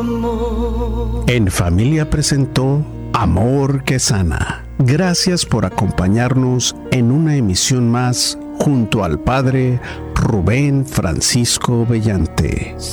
amor. En Familia presentó Amor que Sana. Gracias por acompañarnos en una emisión más junto al Padre Rubén Francisco Bellante.